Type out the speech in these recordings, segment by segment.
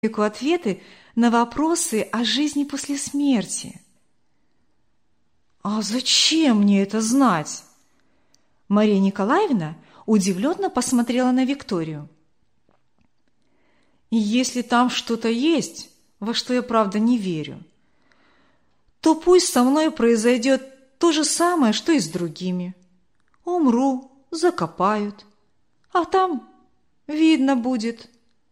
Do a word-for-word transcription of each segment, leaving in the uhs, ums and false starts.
ответы на вопросы о жизни после смерти. «А зачем мне это знать?» Мария Николаевна удивленно посмотрела на Викторию. «Если там что-то есть, во что я правда не верю, то пусть со мной произойдет то же самое, что и с другими. Умру, закопают, а там видно будет».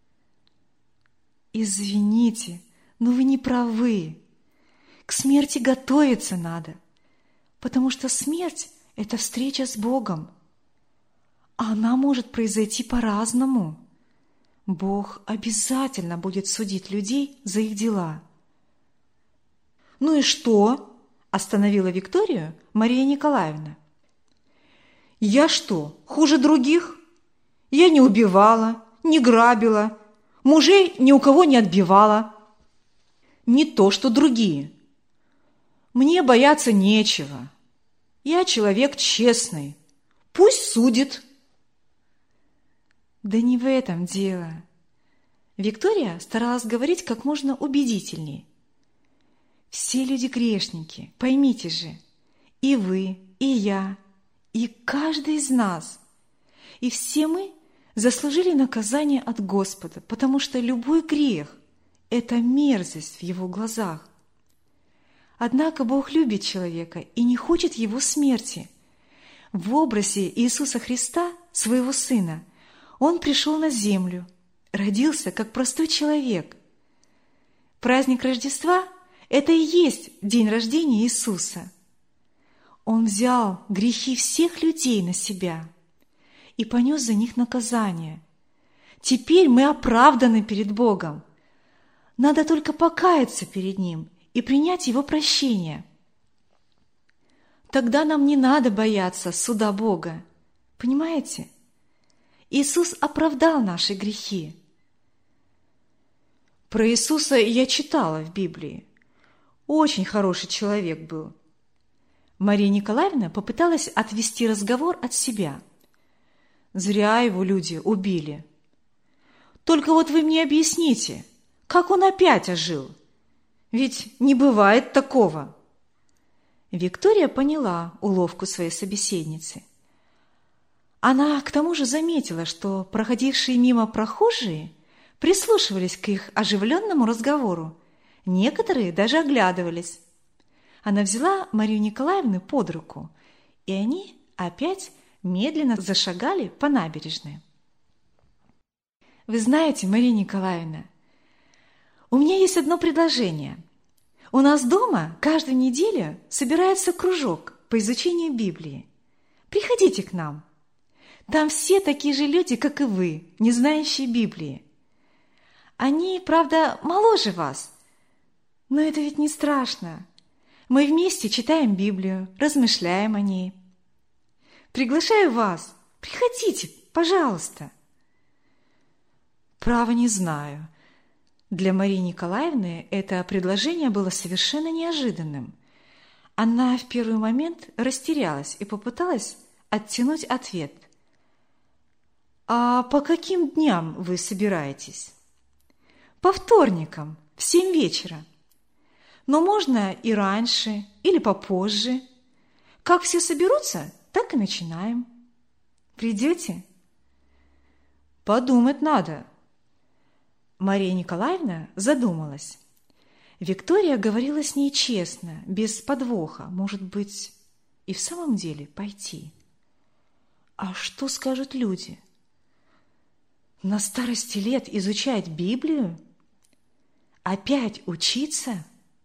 «Извините, но вы не правы. К смерти готовиться надо, потому что смерть – это встреча с Богом. А она может произойти по-разному. Бог обязательно будет судить людей за их дела». «Ну и что?» – остановила Викторию Мария Николаевна. «Я что, хуже других? Я не убивала, не грабила, мужей ни у кого не отбивала. Не то, что другие. Мне бояться нечего. Я человек честный. Пусть судит». «Да не в этом дело». Виктория старалась говорить как можно убедительней. «Все люди грешники, поймите же. И вы, и я, и каждый из нас. И все мы заслужили наказание от Господа, потому что любой грех – это мерзость в Его глазах. Однако Бог любит человека и не хочет его смерти. В образе Иисуса Христа, Своего Сына, Он пришел на землю, родился как простой человек. Праздник Рождества – это и есть день рождения Иисуса. Он взял грехи всех людей на себя и понес за них наказание. Теперь мы оправданы перед Богом. Надо только покаяться перед Ним и принять Его прощение. Тогда нам не надо бояться суда Бога. Понимаете? Иисус оправдал наши грехи. Про Иисуса я читала в Библии. Очень хороший человек был. Мария Николаевна попыталась отвести разговор от себя. Зря его люди убили. Только вот вы мне объясните, как он опять ожил? Ведь не бывает такого. Виктория поняла уловку своей собеседницы. Она к тому же заметила, что проходившие мимо прохожие прислушивались к их оживленному разговору. Некоторые даже оглядывались. Она взяла Марию Николаевну под руку, и они опять медленно зашагали по набережной. «Вы знаете, Мария Николаевна, у меня есть одно предложение. У нас дома каждую неделю собирается кружок по изучению Библии. Приходите к нам. Там все такие же люди, как и вы, не знающие Библии. Они, правда, моложе вас, но это ведь не страшно. Мы вместе читаем Библию, размышляем о ней. Приглашаю вас. Приходите, пожалуйста». Право не знаю. Для Марии Николаевны это предложение было совершенно неожиданным. Она в первый момент растерялась и попыталась оттянуть ответ. «А по каким дням вы собираетесь?» «По вторникам, в семь вечера. Но можно и раньше, или попозже. Как все соберутся, так и начинаем. Придете?» «Подумать надо». Мария Николаевна задумалась. Виктория говорила с ней честно, без подвоха. Может быть, и в самом деле пойти. А что скажут люди? На старости лет изучать Библию? Опять учиться?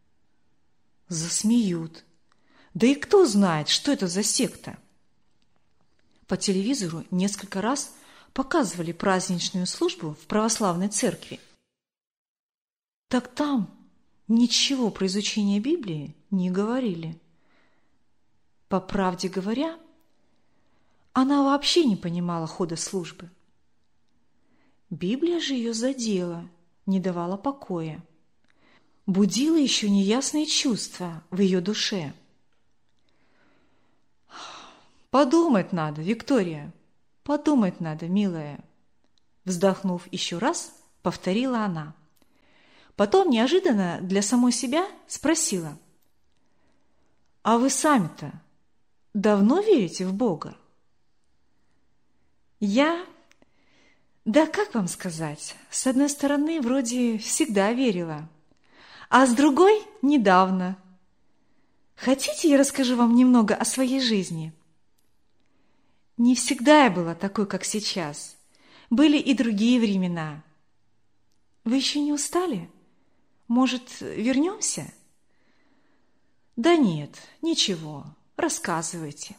Засмеют. Да и кто знает, что это за секта? По телевизору несколько раз показывали праздничную службу в православной церкви. Так там ничего про изучение Библии не говорили. По правде говоря, она вообще не понимала хода службы. Библия же ее задела, не давала покоя, будила еще неясные чувства в ее душе. «Подумать надо, Виктория, подумать надо, милая», вздохнув еще раз, повторила она. Потом неожиданно для самой себя спросила: «А вы сами-то давно верите в Бога?» Я, да как вам сказать, с одной стороны, вроде всегда верила, а с другой – недавно. Хотите, я расскажу вам немного о своей жизни? Не всегда я была такой, как сейчас. Были и другие времена. Вы еще не устали? Может, вернемся? Да нет, ничего, рассказывайте.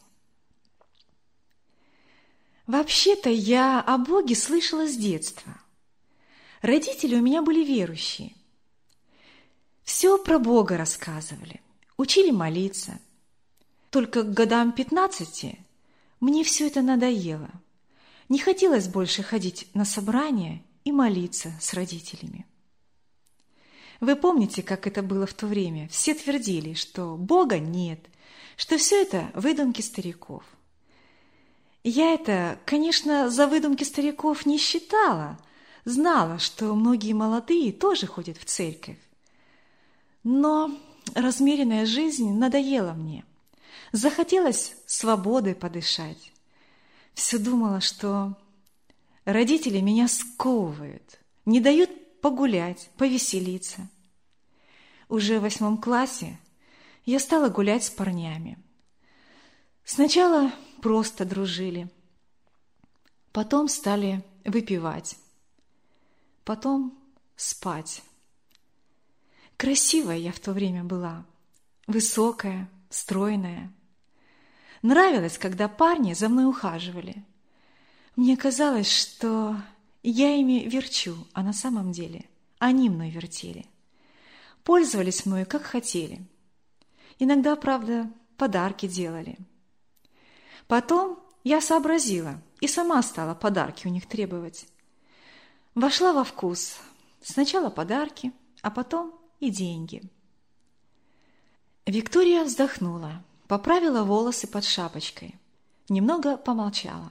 Вообще-то я о Боге слышала с детства. Родители у меня были верующие. Все про Бога рассказывали, учили молиться. Только к годам пятнадцати мне все это надоело. Не хотелось больше ходить на собрания и молиться с родителями. Вы помните, как это было в то время? Все твердили, что Бога нет, что все это выдумки стариков. Я это, конечно, за выдумки стариков не считала, знала, что многие молодые тоже ходят в церковь. Но размеренная жизнь надоела мне. Захотелось свободой подышать. Все думала, что родители меня сковывают, не дают погулять, повеселиться. Уже в восьмом классе я стала гулять с парнями. Сначала просто дружили, потом стали выпивать, потом спать. Красивая я в то время была, высокая, стройная. Нравилось, когда парни за мной ухаживали. Мне казалось, что я ими верчу, а на самом деле они мной вертели. Пользовались мною, как хотели. Иногда, правда, подарки делали. Потом я сообразила и сама стала подарки у них требовать. Вошла во вкус. Сначала подарки, а потом и деньги. Виктория вздохнула, поправила волосы под шапочкой, немного помолчала.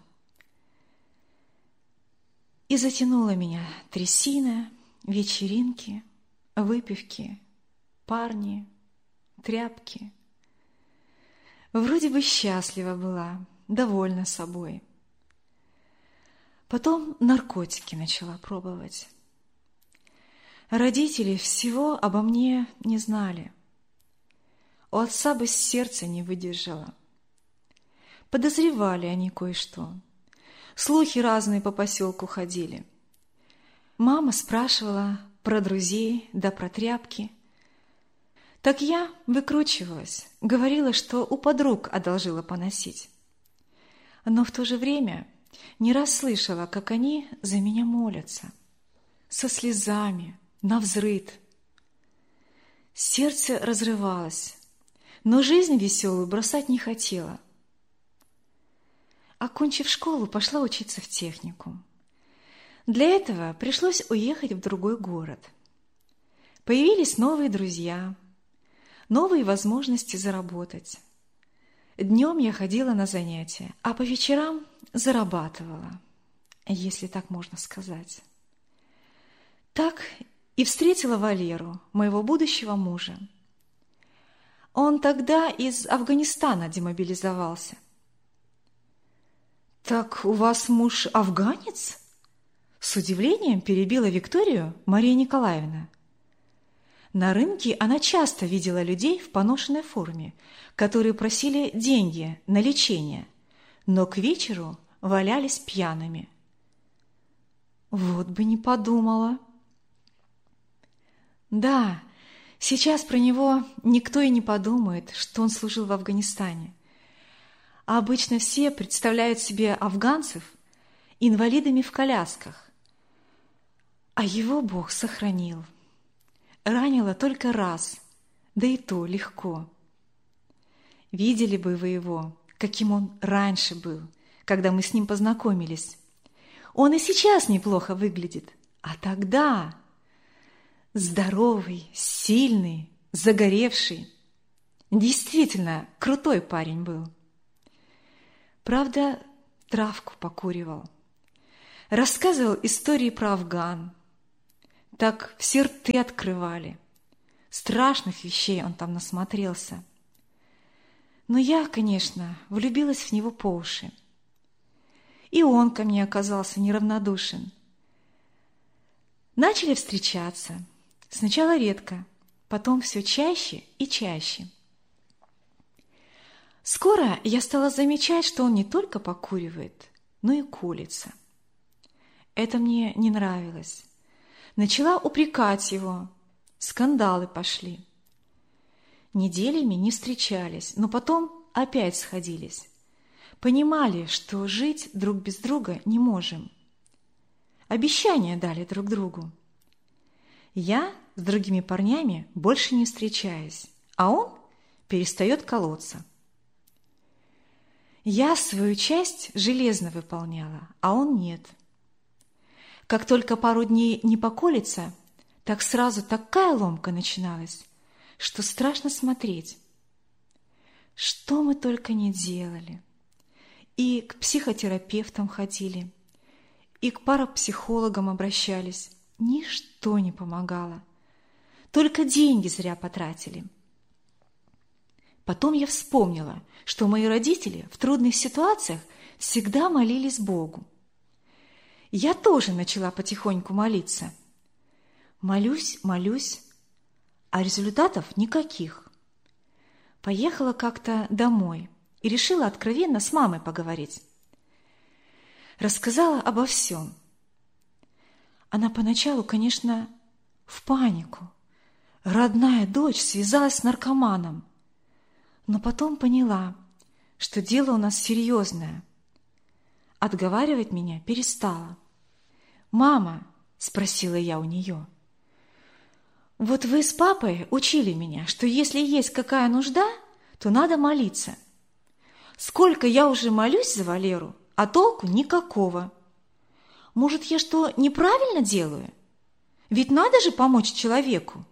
И затянула меня трясина, вечеринки, выпивки, парни, тряпки. Вроде бы счастлива была, довольна собой. Потом наркотики начала пробовать. Родители всего обо мне не знали. У отца бы сердце не выдержало. Подозревали они кое-что. Слухи разные по поселку ходили. Мама спрашивала про друзей да про тряпки. Так я выкручивалась, говорила, что у подруг одолжила поносить. Но в то же время не раз слышала, как они за меня молятся. Со слезами, навзрыд. Сердце разрывалось, но жизнь веселую бросать не хотела. Окончив школу, пошла учиться в техникум. Для этого пришлось уехать в другой город. Появились новые друзья, новые возможности заработать. Днем я ходила на занятия, а по вечерам зарабатывала, если так можно сказать. Так и встретила Валеру, моего будущего мужа. Он тогда из Афганистана демобилизовался. «Так у вас муж афганец?» С удивлением перебила Викторию Мария Николаевна. На рынке она часто видела людей в поношенной форме, которые просили деньги на лечение, но к вечеру валялись пьяными. Вот бы не подумала. Да, сейчас про него никто и не подумает, что он служил в Афганистане. А обычно все представляют себе афганцев инвалидами в колясках. А его Бог сохранил. Ранила только раз, да и то легко. Видели бы вы его, каким он раньше был, когда мы с ним познакомились. Он и сейчас неплохо выглядит, а тогда здоровый, сильный, загоревший. Действительно, крутой парень был. Правда, травку покуривал. Рассказывал истории про Афган. так все рты открывали. Страшных вещей он там насмотрелся. Но я, конечно, влюбилась в него по уши. И он ко мне оказался неравнодушен. Начали встречаться. Сначала редко, потом все чаще и чаще. Скоро я стала замечать, что он не только покуривает, но и курится. Это мне не нравилось. Начала упрекать его. Скандалы пошли. Неделями не встречались, но потом опять сходились. Понимали, что жить друг без друга не можем. Обещания дали друг другу. Я с другими парнями больше не встречаюсь, а он перестает колоться. Я свою часть железно выполняла, а он нет. Как только пару дней не поколется, так сразу такая ломка начиналась, что страшно смотреть. Что мы только не делали. И к психотерапевтам ходили, и к парапсихологам обращались. Ничто не помогало. Только деньги зря потратили. Потом я вспомнила, что мои родители в трудных ситуациях всегда молились Богу. Я тоже начала потихоньку молиться. Молюсь, молюсь, а результатов никаких. Поехала как-то домой и решила откровенно с мамой поговорить. Рассказала обо всем. Она поначалу, конечно, в панику. Родная дочь связалась с наркоманом. Но потом поняла, что дело у нас серьезное. Отговаривать меня перестала. «Мама», — спросила я у нее, — «вот вы с папой учили меня, что если есть какая нужда, то надо молиться. Сколько я уже молюсь за Валеру, а толку никакого. Может, я что, неправильно делаю? Ведь надо же помочь человеку».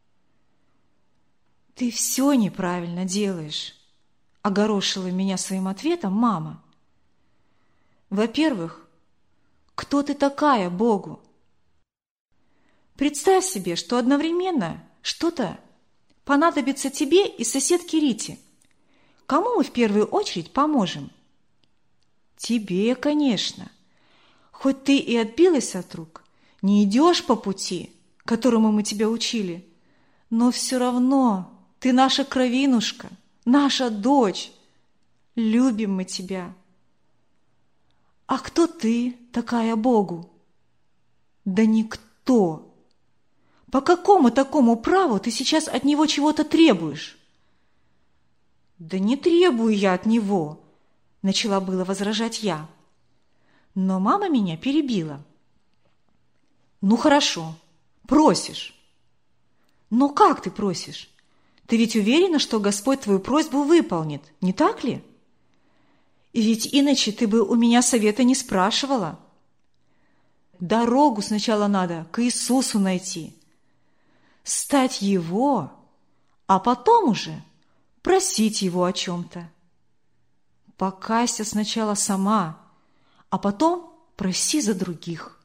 «Ты все неправильно делаешь», — огорошила меня своим ответом мама. «Во-первых, кто ты такая Богу? Представь себе, что одновременно что-то понадобится тебе и соседке Рите. Кому мы в первую очередь поможем?» «Тебе, конечно. Хоть ты и отбилась от рук, не идешь по пути, которому мы тебя учили, но все равно ты наша кровинушка, наша дочь. Любим мы тебя». «А кто ты такая Богу?» «Да никто. По какому такому праву ты сейчас от него чего-то требуешь?» «Да не требую я от него», — начала было возражать я. Но мама меня перебила. «Ну хорошо, просишь. Но как ты просишь? Ты ведь уверена, что Господь твою просьбу выполнит, не так ли? И ведь иначе ты бы у меня совета не спрашивала. Дорогу сначала надо к Иисусу найти, стать Его, а потом уже просить Его о чем-то. Покайся сначала сама, а потом проси за других».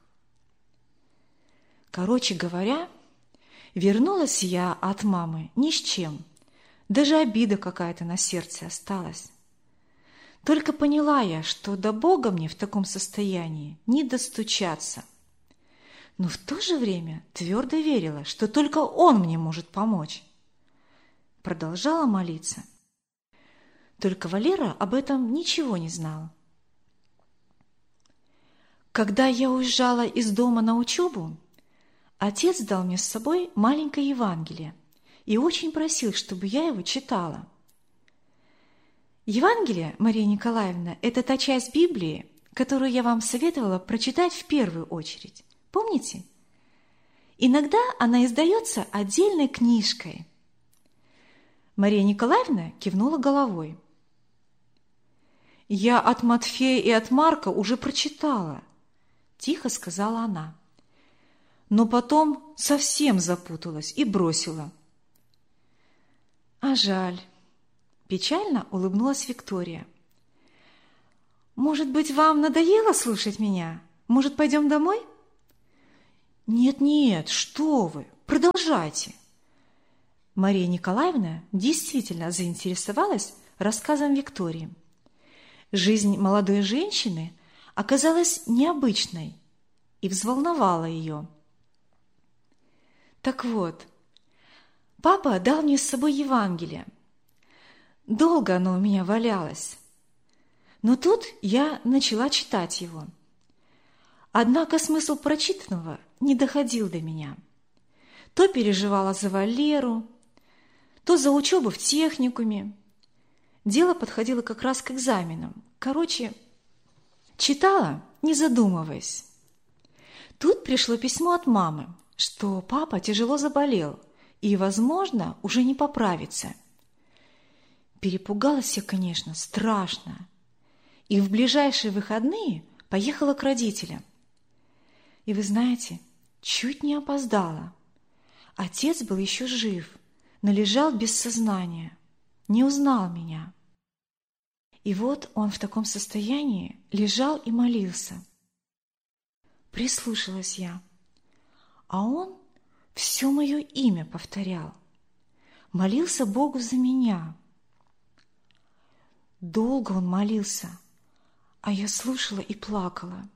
Короче говоря, вернулась я от мамы ни с чем, даже обида какая-то на сердце осталась. Только поняла я, что до Бога мне в таком состоянии не достучаться. Но в то же время твердо верила, что только Он мне может помочь. Продолжала молиться. Только Валера об этом ничего не знал. Когда я уезжала из дома на учебу, отец дал мне с собой маленькое Евангелие и очень просил, чтобы я его читала. Евангелие, Мария Николаевна, это та часть Библии, которую я вам советовала прочитать в первую очередь. Помните? Иногда она издается отдельной книжкой. Мария Николаевна кивнула головой. «Я от Матфея и от Марка уже прочитала», – тихо сказала она. Но потом совсем запуталась и бросила. «А жаль», – печально улыбнулась Виктория. «Может быть, вам надоело слушать меня? Может, пойдем домой?» «Нет-нет, что вы, продолжайте». Мария Николаевна действительно заинтересовалась рассказом Виктории. Жизнь молодой женщины оказалась необычной и взволновала ее. Так вот, папа дал мне с собой Евангелие. Долго оно у меня валялось. Но тут я начала читать его. Однако смысл прочитанного не доходил до меня. То переживала за Валеру, то за учебу в техникуме. Дело подходило как раз к экзаменам. Короче, читала, не задумываясь. Тут пришло письмо от мамы, что папа тяжело заболел и, возможно, уже не поправится. Перепугалась я, конечно, страшно. И в ближайшие выходные поехала к родителям. И вы знаете, чуть не опоздала. Отец был еще жив, но лежал без сознания, не узнал меня. И вот он в таком состоянии лежал и молился. Прислушалась я, а он все мое имя повторял. Молился Богу за меня. Долго он молился, а я слушала и плакала.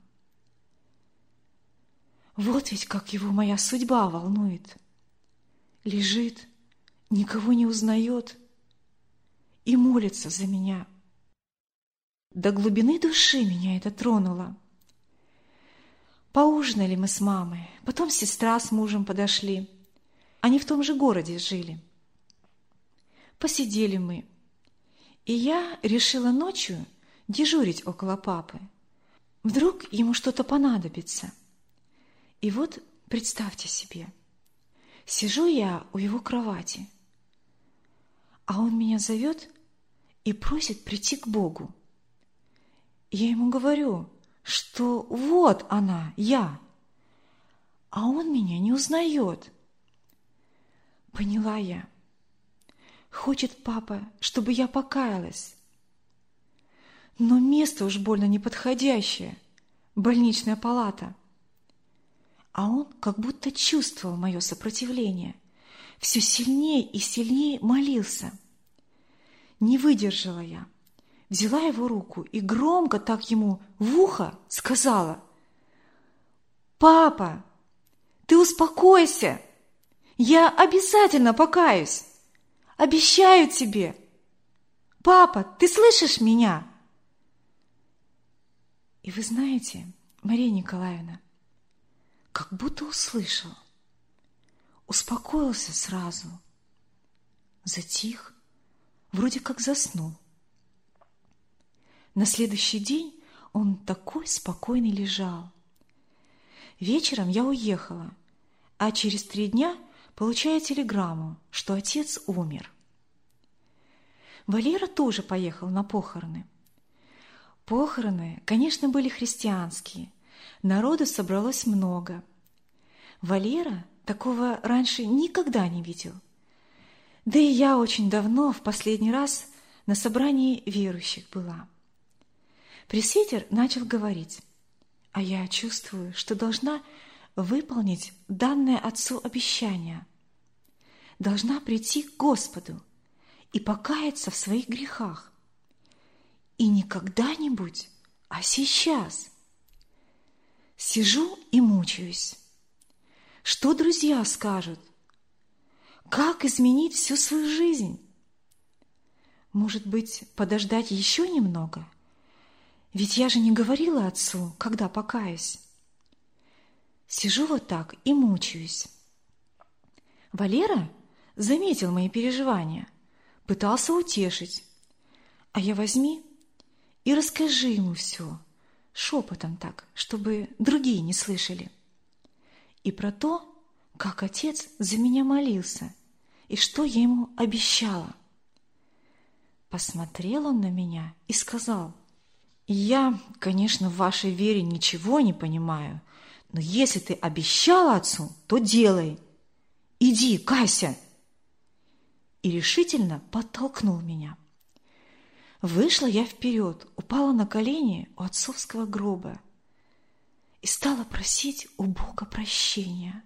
Вот ведь как его моя судьба волнует. Лежит, никого не узнает и молится за меня. До глубины души меня это тронуло. Поужинали мы с мамой, потом сестра с мужем подошли. Они в том же городе жили. Посидели мы, и я решила ночью дежурить около папы. Вдруг ему что-то понадобится. И вот представьте себе, сижу я у его кровати, а он меня зовет и просит прийти к Богу. Я ему говорю, что вот она, я, а он меня не узнает. Поняла я. Хочет папа, чтобы я покаялась. Но место уж больно неподходящее, больничная палата. А он как будто чувствовал мое сопротивление, все сильнее и сильнее молился. Не выдержала я, взяла его руку и громко так ему в ухо сказала: «Папа, ты успокойся, я обязательно покаюсь, обещаю тебе. Папа, ты слышишь меня?» И вы знаете, Мария Николаевна, как будто услышал, успокоился сразу, затих, вроде как заснул. На следующий день он такой спокойный лежал. Вечером я уехала, а через три дня получаю телеграмму, что отец умер. Валера тоже поехал на похороны. Похороны, конечно, были христианские, народу собралось много. Валера такого раньше никогда не видел. Да и я очень давно, в последний раз, на собрании верующих была. Пресвитер начал говорить, а я чувствую, что должна выполнить данное отцу обещание. Должна прийти к Господу и покаяться в своих грехах. И не когда-нибудь, а сейчас. Сижу и мучаюсь. Что друзья скажут? Как изменить всю свою жизнь? Может быть, подождать еще немного? Ведь я же не говорила отцу, когда покаюсь. Сижу вот так и мучаюсь. Валера заметил мои переживания, пытался утешить. А я возьми и расскажи ему все, шепотом так, чтобы другие не слышали. И про то, как отец за меня молился, и что я ему обещала. Посмотрел он на меня и сказал: «Я, конечно, в вашей вере ничего не понимаю, но если ты обещала отцу, то делай. Иди, кайся!» И решительно подтолкнул меня. Вышла я вперед, упала на колени у отцовского гроба. и стала просить у Бога прощения.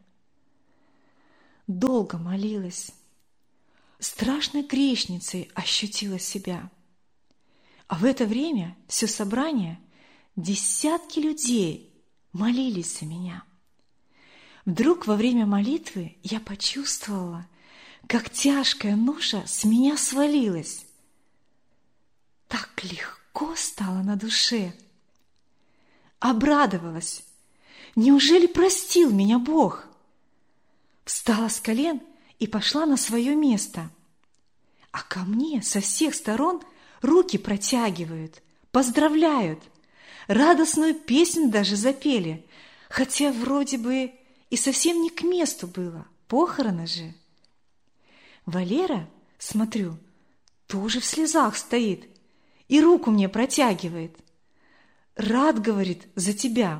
Долго молилась, страшной грешницей ощутила себя. А в это время все собрание, десятки людей молились за меня. Вдруг во время молитвы я почувствовала, как тяжкая ноша с меня свалилась. Так легко стало на душе. Обрадовалась. Неужели простил меня Бог? Встала с колен и пошла на свое место. А ко мне со всех сторон руки протягивают, поздравляют, радостную песню даже запели, хотя вроде бы и совсем не к месту было, похороны же. Валера, смотрю, тоже в слезах стоит и руку мне протягивает. Рад, говорит, за тебя.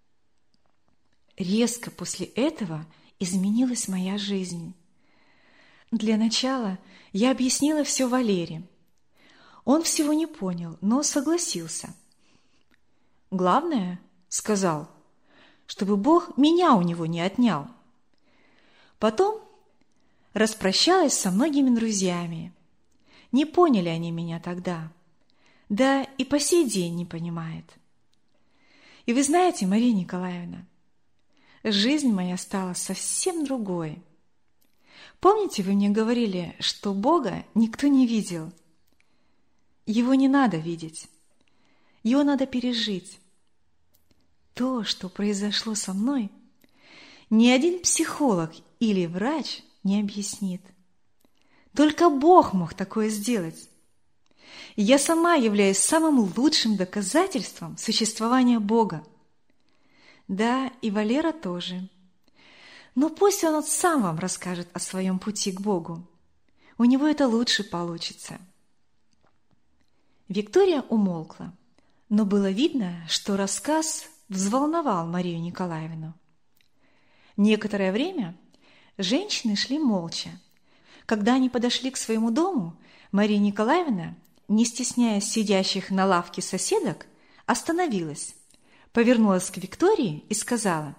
Резко после этого изменилась моя жизнь. Для начала я объяснила все Валере. Он всего не понял, но согласился. Главное, сказал, чтобы Бог меня у него не отнял. Потом распрощалась со многими друзьями. Не поняли они меня тогда, да и по сей день не понимают. И вы знаете, Мария Николаевна, жизнь моя стала совсем другой. Помните, вы мне говорили, что Бога никто не видел? Его не надо видеть, его надо пережить. То, что произошло со мной, ни один психолог или врач не объяснит. Только Бог мог такое сделать. И я сама являюсь самым лучшим доказательством существования Бога. Да, и Валера тоже. Но пусть он сам вам расскажет о своем пути к Богу. У него это лучше получится. Виктория умолкла, но было видно, что рассказ взволновал Марию Николаевну. Некоторое время женщины шли молча. Когда они подошли к своему дому, Мария Николаевна, не стесняясь сидящих на лавке соседок, остановилась, повернулась к Виктории и сказала: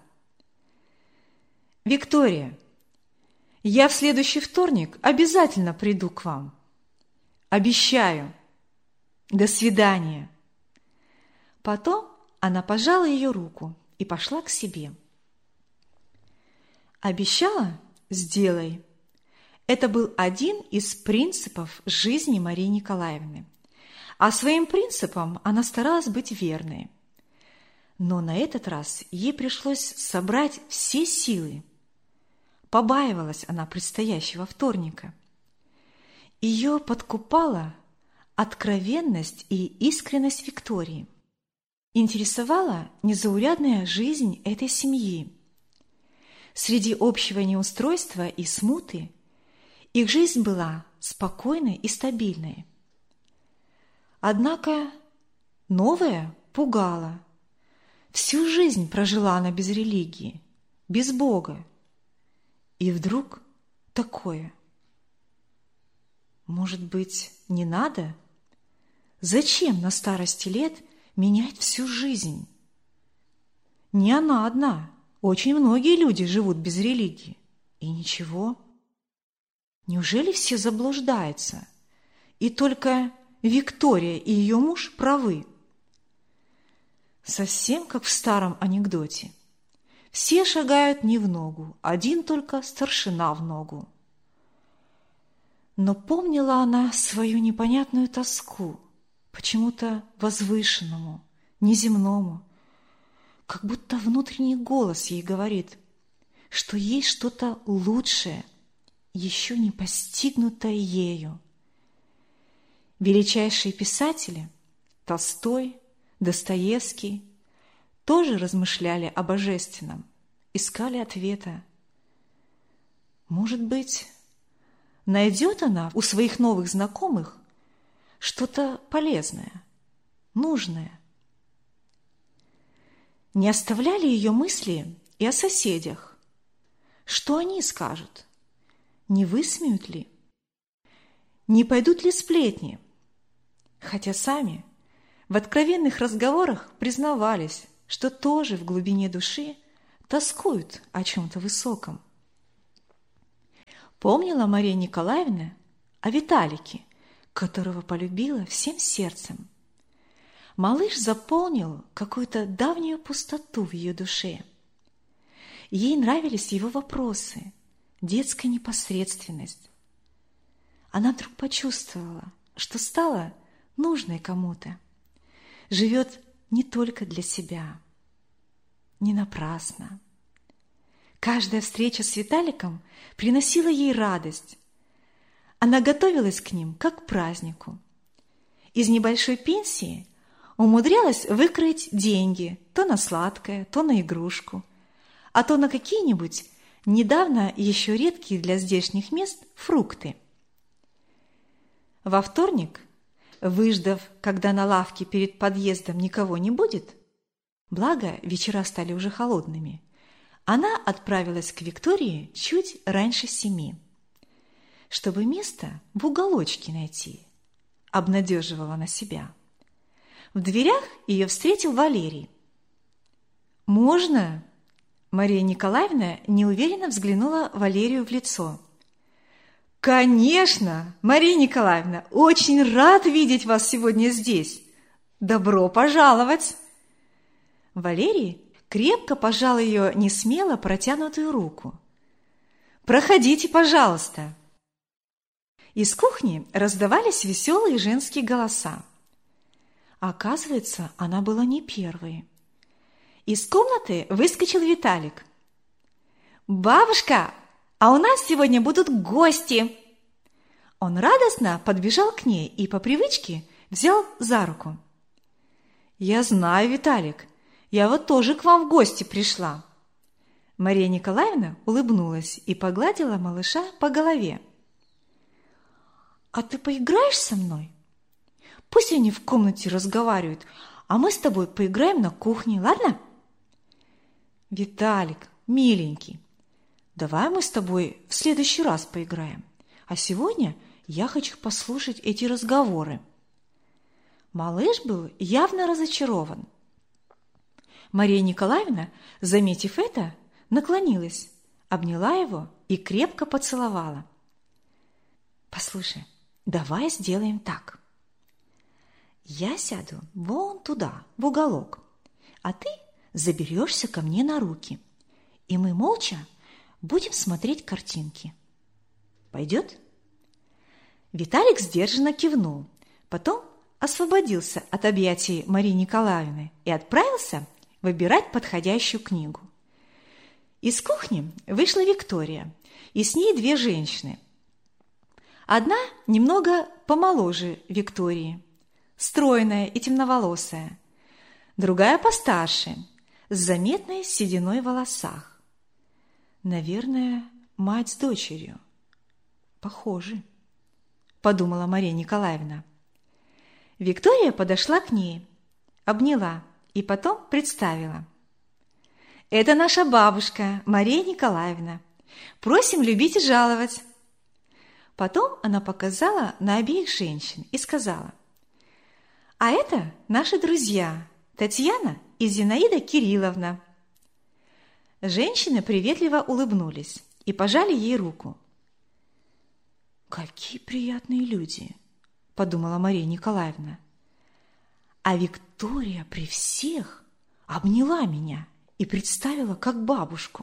«Виктория, я в следующий вторник обязательно приду к вам. Обещаю. До свидания». Потом она пожала ее руку и пошла к себе. «Обещала? Сделай». Это был один из принципов жизни Марии Николаевны. А своим принципам она старалась быть верной. Но на этот раз ей пришлось собрать все силы. Побаивалась она предстоящего вторника. Ее подкупала откровенность и искренность Виктории. Интересовала незаурядная жизнь этой семьи. Среди общего неустройства и смуты их жизнь была спокойной и стабильной. Однако новое пугало. Всю жизнь прожила она без религии, без Бога. И вдруг такое. Может быть, не надо? Зачем на старости лет менять всю жизнь? Не она одна. Очень многие люди живут без религии. И ничего. Неужели все заблуждаются? И только Виктория и ее муж правы. Совсем как в старом анекдоте. Все шагают не в ногу, один только старшина в ногу. Но помнила она свою непонятную тоску, почему-то возвышенному, неземному, как будто внутренний голос ей говорит, что есть что-то лучшее, еще не постигнутое ею. Величайшие писатели – Толстой, Достоевский – тоже размышляли о божественном, искали ответа. Может быть, найдет она у своих новых знакомых что-то полезное, нужное. Не оставляли ее мысли и о соседях. Что они скажут? Не высмеют ли? Не пойдут ли сплетни? Хотя сами в откровенных разговорах признавались, что тоже в глубине души тоскуют о чем-то высоком. Помнила Мария Николаевна о Виталике, которого полюбила всем сердцем. Малыш заполнил какую-то давнюю пустоту в ее душе. Ей нравились его вопросы, детская непосредственность. Она вдруг почувствовала, что стала нужной кому-то, живет не только для себя, не напрасно. Каждая встреча с Виталиком приносила ей радость. Она готовилась к ним, как к празднику. Из небольшой пенсии умудрялась выкроить деньги то на сладкое, то на игрушку, а то на какие-нибудь недавно еще редкие для здешних мест фрукты. Во вторник, выждав, когда на лавке перед подъездом никого не будет, благо вечера стали уже холодными, она отправилась к Виктории чуть раньше семи, чтобы место в уголочке найти, обнадеживала на себя. В дверях ее встретил Валерий. «Можно?» Мария Николаевна неуверенно взглянула Валерию в лицо. «Конечно, Мария Николаевна, очень рад видеть вас сегодня здесь. Добро пожаловать!» Валерий крепко пожал ее несмело протянутую руку. «Проходите, пожалуйста!» Из кухни раздавались веселые женские голоса. Оказывается, она была не первой. Из комнаты выскочил Виталик. «Бабушка, а у нас сегодня будут гости!» Он радостно подбежал к ней и по привычке взял за руку. «Я знаю, Виталик, я вот тоже к вам в гости пришла». Мария Николаевна улыбнулась и погладила малыша по голове. «А ты поиграешь со мной? Пусть они в комнате разговаривают, а мы с тобой поиграем на кухне, ладно?» «Виталик, миленький, давай мы с тобой в следующий раз поиграем, а сегодня я хочу послушать эти разговоры». Малыш был явно разочарован. Мария Николаевна, заметив это, наклонилась, обняла его и крепко поцеловала. «Послушай, давай сделаем так. Я сяду вон туда, в уголок, а ты заберешься ко мне на руки, и мы молча будем смотреть картинки. Пойдет?» Виталик сдержанно кивнул, потом освободился от объятий Марии Николаевны и отправился выбирать подходящую книгу. Из кухни вышла Виктория, и с ней две женщины. Одна немного помоложе Виктории, стройная и темноволосая, другая постарше, с заметной сединой в волосах. Наверное, мать с дочерью. Похожи, подумала Мария Николаевна. Виктория подошла к ней, обняла и потом представила. «Это наша бабушка Мария Николаевна. Просим любить и жаловать». Потом она показала на обеих женщин и сказала: «А это наши друзья Татьяна и Зинаида Кирилловна». Женщины приветливо улыбнулись и пожали ей руку. «Какие приятные люди!» – подумала Мария Николаевна. А Виктория при всех обняла меня и представила как бабушку.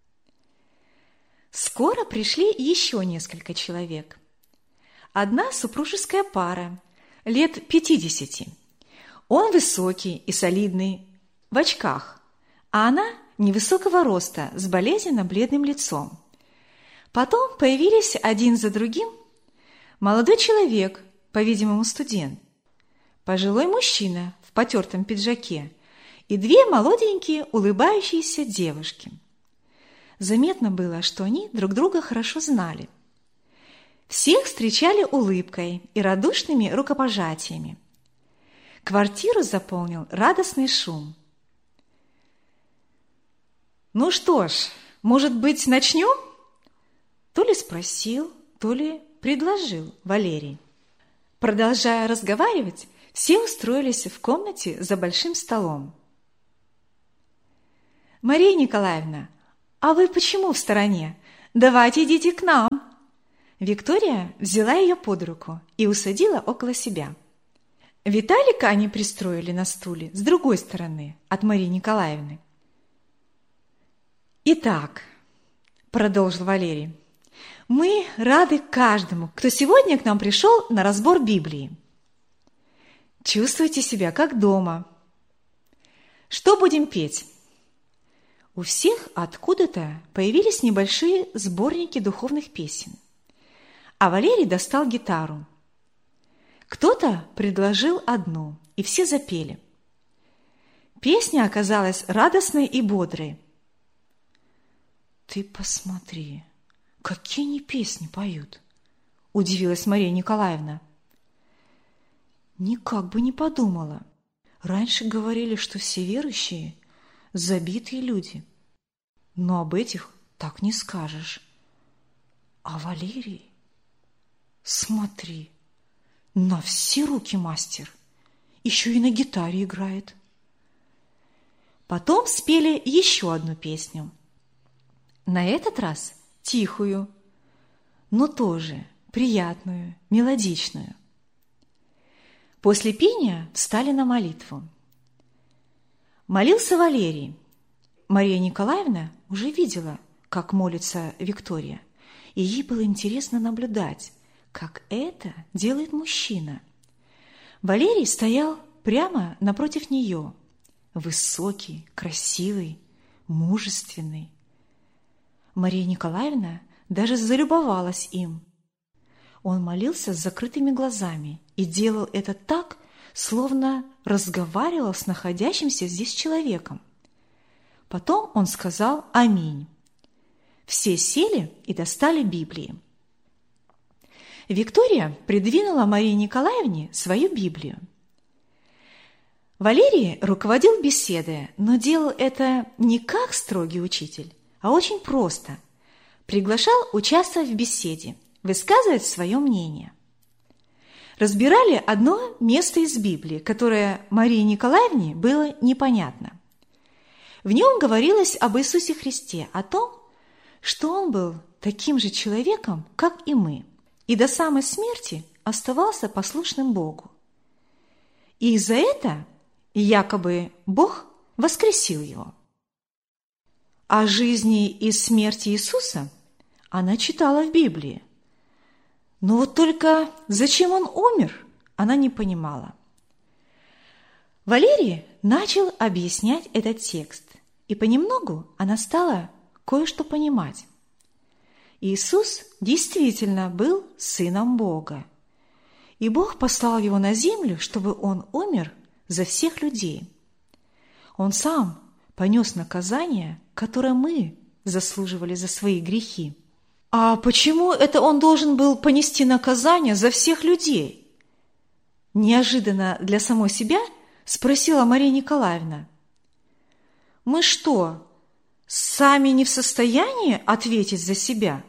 Скоро пришли еще несколько человек. Одна супружеская пара, лет пятидесяти. Он высокий и солидный, в очках, а она невысокого роста, с болезненно-бледным лицом. Потом появились один за другим молодой человек, по-видимому, студент, пожилой мужчина в потертом пиджаке и две молоденькие улыбающиеся девушки. Заметно было, что они друг друга хорошо знали. Всех встречали улыбкой и радушными рукопожатиями. Квартиру заполнил радостный шум. «Ну что ж, может быть, начнем?» То ли спросил, то ли предложил Валерий. Продолжая разговаривать, все устроились в комнате за большим столом. «Мария Николаевна, а вы почему в стороне? Давайте идите к нам!» Виктория взяла ее под руку и усадила около себя. Виталика они пристроили на стуле с другой стороны от Марии Николаевны. «Итак, — продолжил Валерий, — мы рады каждому, кто сегодня к нам пришел на разбор Библии. Чувствуйте себя как дома. Что будем петь?» У всех откуда-то появились небольшие сборники духовных песен, а Валерий достал гитару. Кто-то предложил одну, и все запели. Песня оказалась радостной и бодрой. «Ты посмотри, какие они песни поют!» – удивилась Мария Николаевна. «Никак бы не подумала. Раньше говорили, что все верующие – забитые люди. Но об этих так не скажешь. А Валерий, смотри, на все руки мастер, еще и на гитаре играет». Потом спели еще одну песню. На этот раз тихую, но тоже приятную, мелодичную. После пения встали на молитву. Молился Валерий. Мария Николаевна уже видела, как молится Виктория, и ей было интересно наблюдать, как это делает мужчина. Валерий стоял прямо напротив нее, высокий, красивый, мужественный. Мария Николаевна даже залюбовалась им. Он молился с закрытыми глазами и делал это так, словно разговаривал с находящимся здесь человеком. Потом он сказал «Аминь». Все сели и достали Библии. Виктория придвинула Марии Николаевне свою Библию. Валерий руководил беседой, но делал это не как строгий учитель, а очень просто. Приглашал участвовать в беседе, высказывать свое мнение. Разбирали одно место из Библии, которое Марии Николаевне было непонятно. В нем говорилось об Иисусе Христе, о том, что Он был таким же человеком, как и мы, и до самой смерти оставался послушным Богу. И за это якобы Бог воскресил Его. О жизни и смерти Иисуса она читала в Библии. Но вот только зачем Он умер, она не понимала. Валерий начал объяснять этот текст, и понемногу она стала кое-что понимать. Иисус действительно был Сыном Бога, и Бог послал Его на землю, чтобы Он умер за всех людей. Он сам понес наказание, которое мы заслуживали за свои грехи. А почему это Он должен был понести наказание за всех людей? Неожиданно для самой себя спросила Мария Николаевна. Мы что, сами не в состоянии ответить за себя?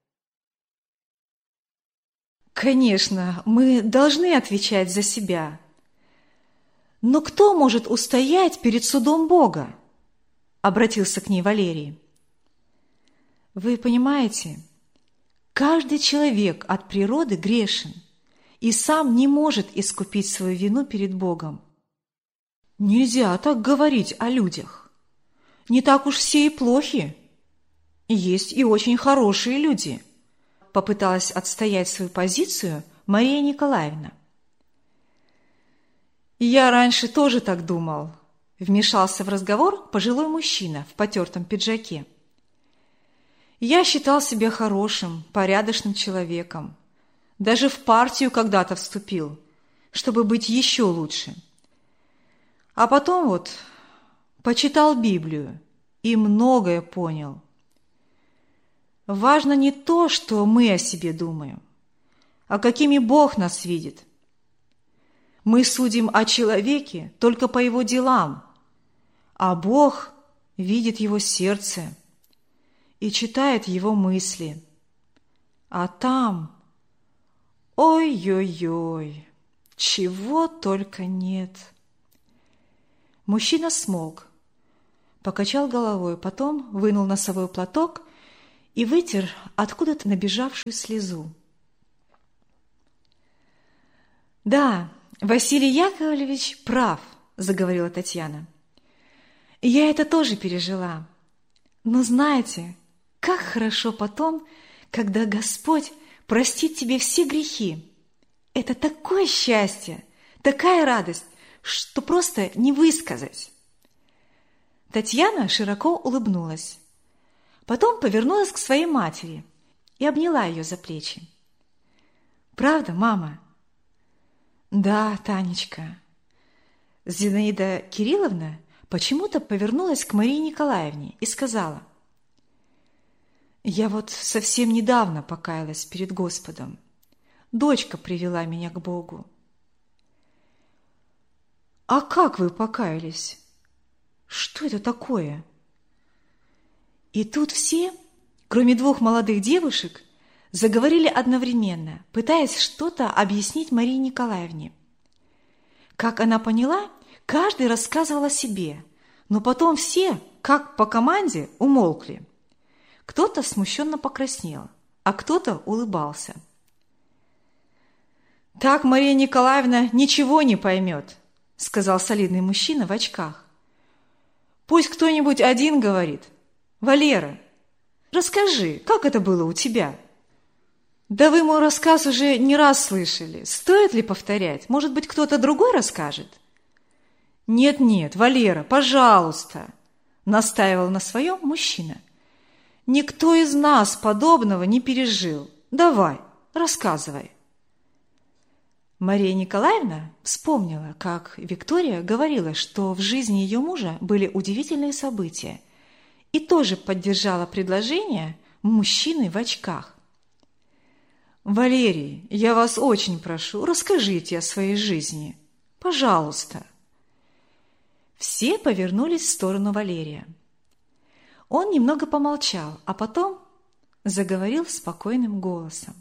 Конечно, мы должны отвечать за себя. Но кто может устоять перед судом Бога? Обратился к ней Валерий. Вы понимаете, каждый человек от природы грешен и сам не может искупить свою вину перед Богом. Нельзя так говорить о людях. Не так уж все и плохи. Есть и очень хорошие люди. Попыталась отстоять свою позицию Мария Николаевна. Я раньше тоже так думал. Вмешался в разговор пожилой мужчина в потертом пиджаке. Я считал себя хорошим, порядочным человеком. Даже в партию когда-то вступил, чтобы быть еще лучше. А потом вот почитал Библию и многое понял. Важно не то, что мы о себе думаем, а какими Бог нас видит. Мы судим о человеке только по его делам, а Бог видит его сердце и читает его мысли. А там, ой-ой-ой, чего только нет. Мужчина смолк, покачал головой, потом вынул носовой платок и вытер откуда-то набежавшую слезу. «Да, Василий Яковлевич прав», – заговорила Татьяна. «Я это тоже пережила. Но знаете, как хорошо потом, когда Господь простит тебе все грехи. Это такое счастье, такая радость, что просто не высказать». Татьяна широко улыбнулась. Потом повернулась к своей матери и обняла ее за плечи. «Правда, мама?» «Да, Танечка». Зинаида Кирилловна почему-то повернулась к Марии Николаевне и сказала: «Я вот совсем недавно покаялась перед Господом. Дочка привела меня к Богу». «А как вы покаялись? Что это такое?» И тут все, кроме двух молодых девушек, заговорили одновременно, пытаясь что-то объяснить Марии Николаевне. Как она поняла, каждый рассказывал о себе, но потом все, как по команде, умолкли. Кто-то смущенно покраснел, а кто-то улыбался. «Так Мария Николаевна ничего не поймет», — сказал солидный мужчина в очках. «Пусть кто-нибудь один говорит. Валера, расскажи, как это было у тебя?» «Да вы мой рассказ уже не раз слышали. Стоит ли повторять? Может быть, кто-то другой расскажет?» «Нет-нет, Валера, пожалуйста», — настаивал на своем мужчина. «Никто из нас подобного не пережил. Давай, рассказывай». Мария Николаевна вспомнила, как Виктория говорила, что в жизни ее мужа были удивительные события, и тоже поддержала предложение мужчины в очках. «Валерий, я вас очень прошу, расскажите о своей жизни. Пожалуйста». Все повернулись в сторону Валерия. Он немного помолчал, а потом заговорил спокойным голосом.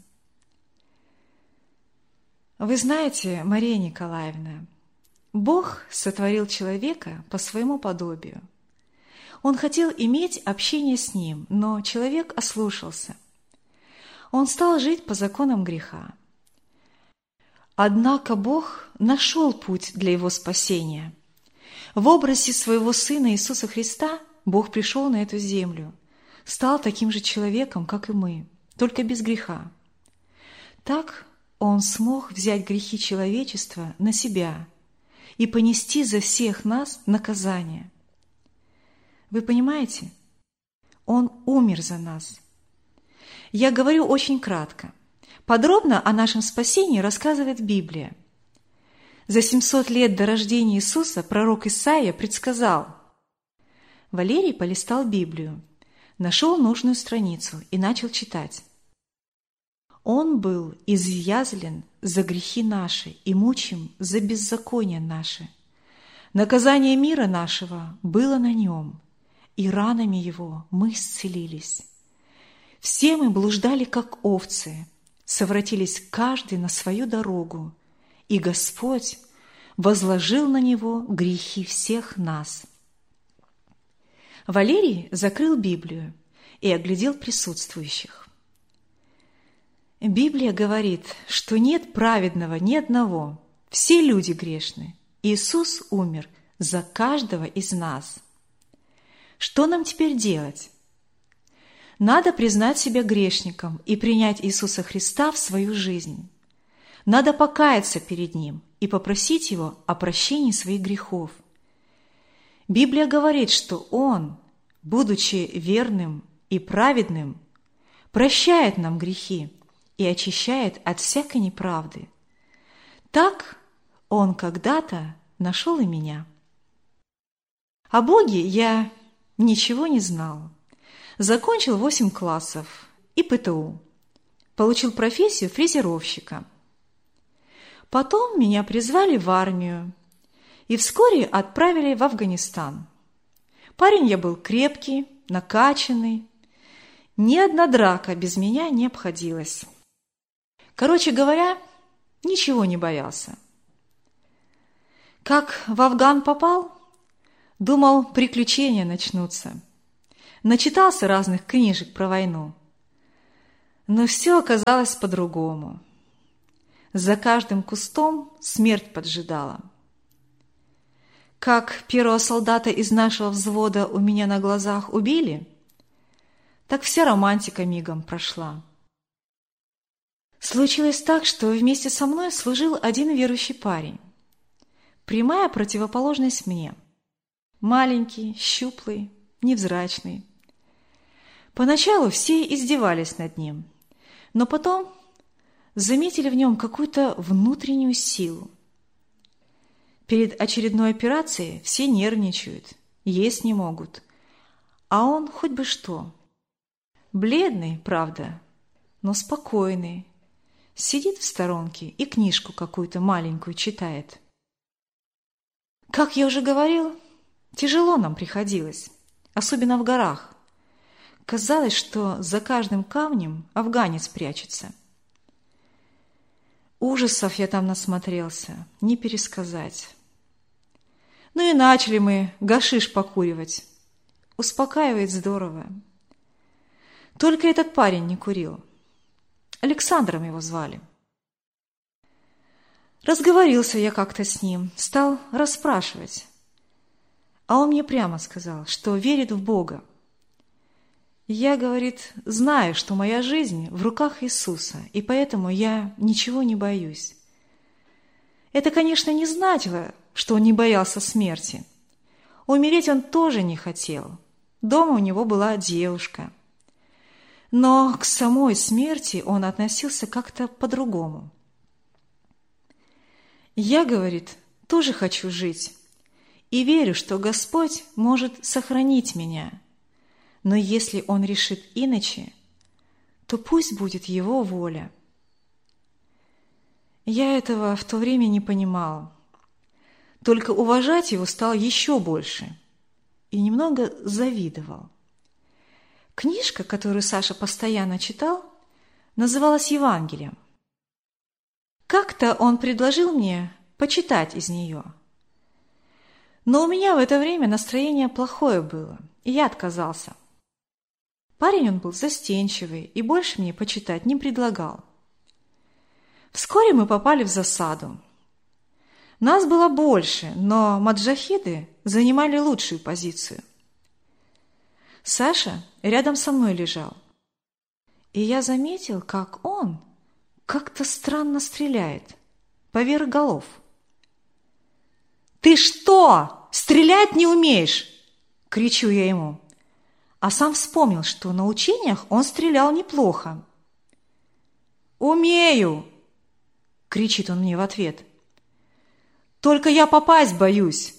«Вы знаете, Мария Николаевна, Бог сотворил человека по своему подобию. Он хотел иметь общение с ним, но человек ослушался. Он стал жить по законам греха. Однако Бог нашел путь для его спасения. В образе своего Сына Иисуса Христа Бог пришел на эту землю, стал таким же человеком, как и мы, только без греха. Так Он смог взять грехи человечества на себя и понести за всех нас наказание. Вы понимаете? Он умер за нас. Я говорю очень кратко. Подробно о нашем спасении рассказывает Библия. За семьсот лет до рождения Иисуса пророк Исаия предсказал. Валерий полистал Библию, нашел нужную страницу и начал читать. «Он был изъязлен за грехи наши и мучим за беззакония наши. Наказание мира нашего было на нем, и ранами его мы исцелились. Все мы блуждали, как овцы, совратились каждый на свою дорогу, и Господь возложил на него грехи всех нас». Валерий закрыл Библию и оглядел присутствующих. Библия говорит, что нет праведного ни одного, все люди грешны. Иисус умер за каждого из нас. Что нам теперь делать? Надо признать себя грешником и принять Иисуса Христа в свою жизнь. Надо покаяться перед Ним и попросить Его о прощении своих грехов. Библия говорит, что Он, будучи верным и праведным, прощает нам грехи и очищает от всякой неправды. Так Он когда-то нашел и меня. О Боге я ничего не знал. Закончил восемь классов и Пэ Тэ У. Получил профессию фрезеровщика. Потом меня призвали в армию и вскоре отправили в Афганистан. Парень я был крепкий, накачанный. Ни одна драка без меня не обходилась. Короче говоря, ничего не боялся. Как в Афган попал? Думал, приключения начнутся. Начитался разных книжек про войну. Но все оказалось по-другому. За каждым кустом смерть поджидала. Как первого солдата из нашего взвода у меня на глазах убили, так вся романтика мигом прошла. Случилось так, что вместе со мной служил один верующий парень. Прямая противоположность мне. Маленький, щуплый, невзрачный. Поначалу все издевались над ним, но потом заметили в нем какую-то внутреннюю силу. Перед очередной операцией все нервничают, есть не могут, а он хоть бы что. Бледный, правда, но спокойный. Сидит в сторонке и книжку какую-то маленькую читает. Как я уже говорил, тяжело нам приходилось, особенно в горах. Казалось, что за каждым камнем афганец прячется. Ужасов я там насмотрелся, не пересказать. Ну и начали мы гашиш покуривать. Успокаивает здорово. Только этот парень не курил. Александром его звали. Разговорился я как-то с ним, стал расспрашивать. А он мне прямо сказал, что верит в Бога. Я, говорит, знаю, что моя жизнь в руках Иисуса, и поэтому я ничего не боюсь. Это, конечно, не значило, что он не боялся смерти. Умереть он тоже не хотел. Дома у него была девушка. Но к самой смерти он относился как-то по-другому. Я, говорит, тоже хочу жить и верю, что Господь может сохранить меня. Но если Он решит иначе, то пусть будет Его воля. Я этого в то время не понимал. Только уважать Его стал еще больше и немного завидовал. Книжка, которую Саша постоянно читал, называлась «Евангелием». Как-то он предложил мне почитать из нее. Но у меня в это время настроение плохое было, и я отказался. Парень он был застенчивый и больше мне почитать не предлагал. Вскоре мы попали в засаду. Нас было больше, но маджахиды занимали лучшую позицию. Саша рядом со мной лежал, и я заметил, как он как-то странно стреляет поверх голов. «Ты что, стрелять не умеешь?» – кричу я ему, а сам вспомнил, что на учениях он стрелял неплохо. «Умею!» – кричит он мне в ответ. «Только я попасть боюсь!»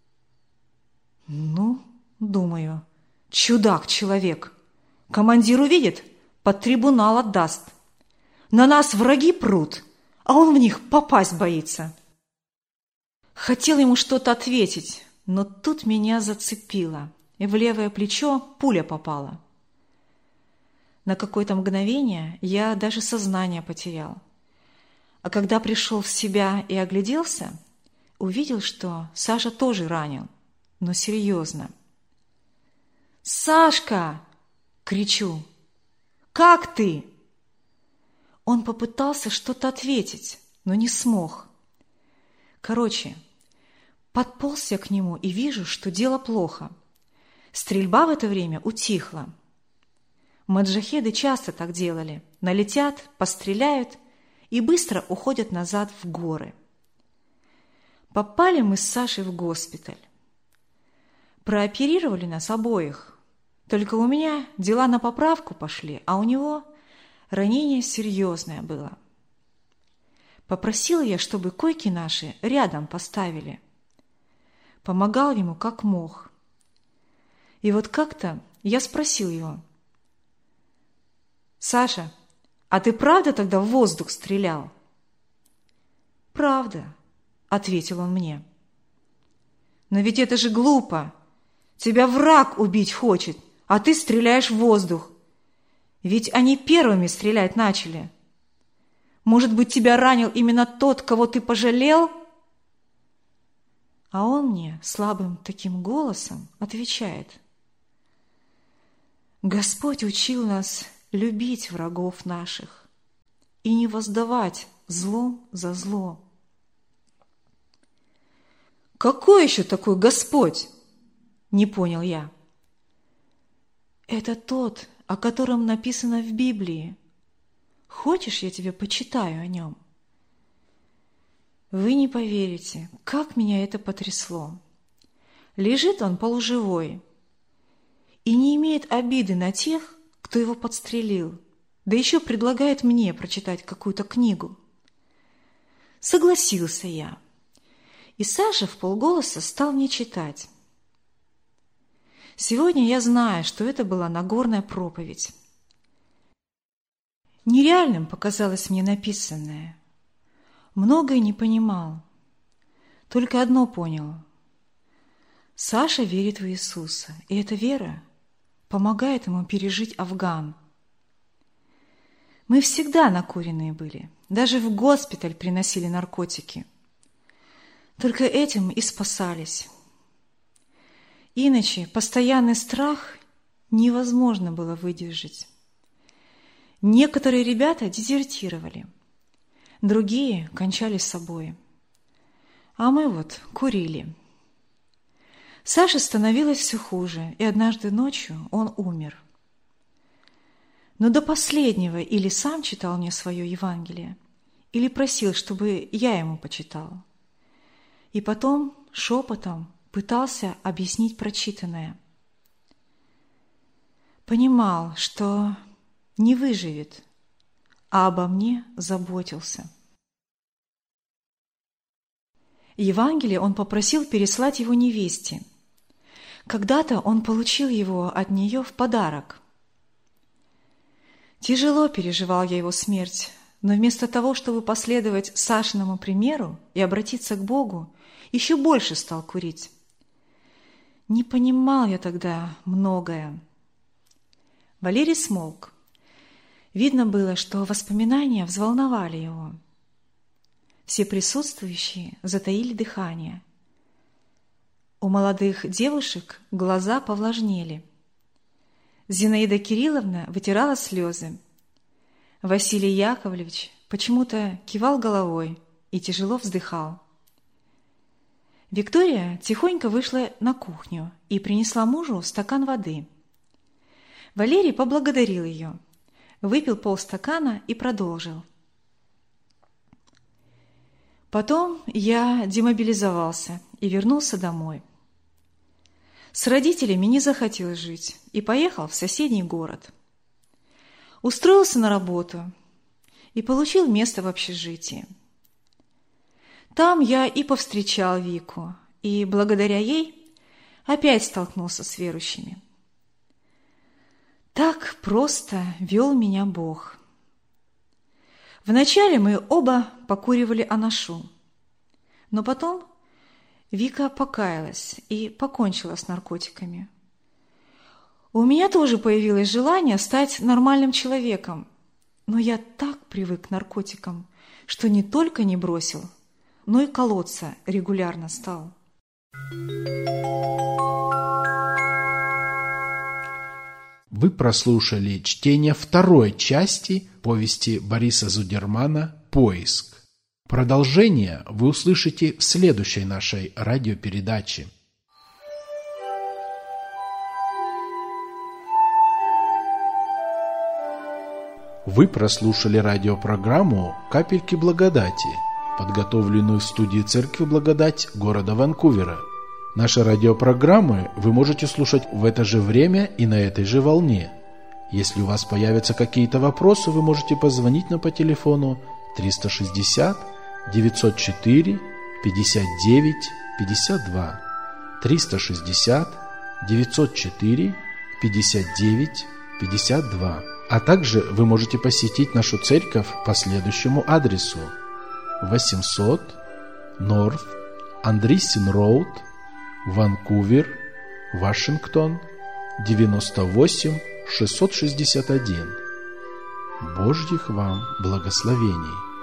Ну, думаю, чудак-человек. Командир увидит, под трибунал отдаст. На нас враги прут, а он в них попасть боится. Хотел ему что-то ответить, но тут меня зацепило, и в левое плечо пуля попала. На какое-то мгновение я даже сознание потерял. А когда пришел в себя и огляделся, увидел, что Саша тоже ранен, но серьезно. «Сашка!» – кричу. «Как ты?» Он попытался что-то ответить, но не смог. Короче, подполз я к нему и вижу, что дело плохо. Стрельба в это время утихла. Маджахеды часто так делали. Налетят, постреляют и быстро уходят назад в горы. Попали мы с Сашей в госпиталь. Прооперировали нас обоих. Только у меня дела на поправку пошли, а у него ранение серьезное было. Попросил я, чтобы койки наши рядом поставили. Помогал ему как мог. И вот как-то я спросил его: «Саша, а ты правда тогда в воздух стрелял?» «Правда», — ответил он мне. «Но ведь это же глупо. Тебя враг убить хочет, а ты стреляешь в воздух. Ведь они первыми стрелять начали. Может быть, тебя ранил именно тот, кого ты пожалел?» А он мне слабым таким голосом отвечает: «Господь учил нас любить врагов наших и не воздавать злом за зло». «Какой еще такой Господь?» – не понял я. «Это тот, о котором написано в Библии. Хочешь, я тебе почитаю о нем?» Вы не поверите, как меня это потрясло. Лежит он полуживой и не имеет обиды на тех, кто его подстрелил, да еще предлагает мне прочитать какую-то книгу. Согласился я, и Саша вполголоса стал мне читать. Сегодня я знаю, что это была Нагорная проповедь. Нереальным показалось мне написанное. Многое не понимал. Только одно понял. Саша верит в Иисуса, и эта вера помогает ему пережить Афган. Мы всегда накуренные были, даже в госпиталь приносили наркотики. Только этим и спасались. Иначе постоянный страх невозможно было выдержать. Некоторые ребята дезертировали, другие кончали с собой. А мы вот курили. Саше становилось все хуже, и однажды ночью он умер. Но до последнего или сам читал мне свое Евангелие, или просил, чтобы я ему почитал. И потом шепотом пытался объяснить прочитанное. Понимал, что не выживет, а обо мне заботился. Евангелие он попросил переслать его невесте. Когда-то он получил его от нее в подарок. Тяжело переживал я его смерть, но вместо того, чтобы последовать Сашиному примеру и обратиться к Богу, еще больше стал курить. Не понимал я тогда многое. Валерий смолк. Видно было, что воспоминания взволновали его. Все присутствующие затаили дыхание. У молодых девушек глаза повлажнели. Зинаида Кирилловна вытирала слезы. Василий Яковлевич почему-то кивал головой и тяжело вздыхал. Виктория тихонько вышла на кухню и принесла мужу стакан воды. Валерий поблагодарил ее, выпил полстакана и продолжил. Потом я демобилизовался и вернулся домой. С родителями не захотел жить и поехал в соседний город. Устроился на работу и получил место в общежитии. Там я и повстречал Вику, и благодаря ей опять столкнулся с верующими. Так просто вел меня Бог. Вначале мы оба покуривали анашу, но потом Вика покаялась и покончила с наркотиками. У меня тоже появилось желание стать нормальным человеком, но я так привык к наркотикам, что не только не бросил, но и колоться регулярно стал. Вы прослушали чтение второй части повести Бориса Зудермана «Поиск». Продолжение вы услышите в следующей нашей радиопередаче. Вы прослушали радиопрограмму «Капельки благодати», подготовленную в студии Церкви Благодать города Ванкувера. Наши радиопрограммы вы можете слушать в это же время и на этой же волне. Если у вас появятся какие-то вопросы, вы можете позвонить нам по телефону триста шестьдесят девятьсот четыре пятьдесят девять пятьдесят два, триста шестьдесят девятьсот четыре пятьдесят девять пятьдесят два. А также вы можете посетить нашу церковь по следующему адресу: восемьсот North Andreessen Road, Ванкувер, Вашингтон, девяносто восемь шестьсот шестьдесят один. Божьих вам благословений!